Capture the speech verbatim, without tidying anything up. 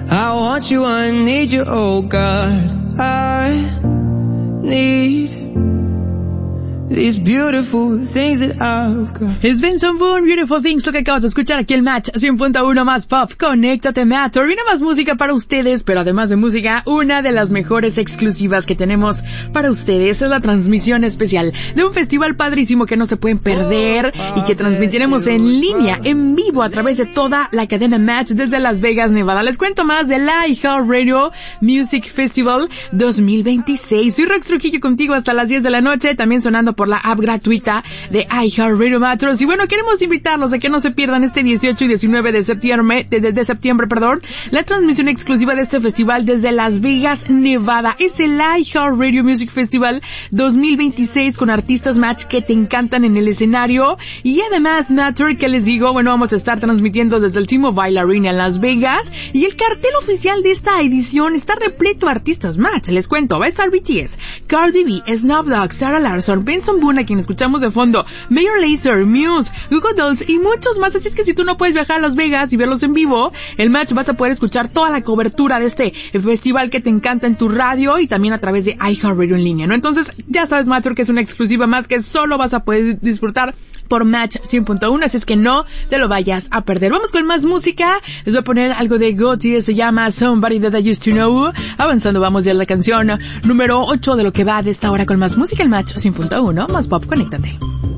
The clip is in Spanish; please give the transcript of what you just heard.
I want you, I need you, oh God. I need these beautiful things that I've got. Es Benson Boone, Beautiful Things, lo que acabas de escuchar aquí en Match cien punto uno más pop. Conéctate, Matt. Viene más música para ustedes, pero además de música, una de las mejores exclusivas que tenemos para ustedes es la transmisión especial de un festival padrísimo que no se pueden perder y que transmitiremos en línea, en vivo, a través de toda la cadena Match desde Las Vegas, Nevada. Les cuento más del iHeartRadio Music Festival dos mil veintiséis. Soy Rex Trujillo contigo hasta las diez de la noche, también sonando por la app gratuita de iHeartRadio Matros. Y bueno, queremos invitarlos a que no se pierdan este dieciocho y diecinueve de septiembre, de, de, de septiembre, perdón, la transmisión exclusiva de este festival desde Las Vegas, Nevada. Es el iHeartRadio Music Festival dos mil veintiséis con artistas Match que te encantan en el escenario. Y además, Matter, que les digo, bueno, vamos a estar transmitiendo desde el T-Mobile Arena en Las Vegas. Y el cartel oficial de esta edición está repleto de artistas Match. Les cuento, va a estar B T S, Cardi B, Snoop Dogg, Sarah Larson, Benson Boone, a quien escuchamos de fondo, Major Lazer, Muse, Google Dolls y muchos más. Así es que si tú no puedes viajar a Las Vegas y verlos en vivo, el Match vas a poder escuchar toda la cobertura de este festival que te encanta en tu radio y también a través de iHeartRadio en línea, ¿no? Entonces, ya sabes, Match, que es una exclusiva más que solo vas a poder disfrutar por Match cien punto uno, así es que no te lo vayas a perder. Vamos con más música. Les voy a poner algo de Gotti, se llama Somebody That I Used to Know. Avanzando, vamos ya a la canción número ocho de lo que va de esta hora con más música, el Match cien punto uno, más pop, conéctate.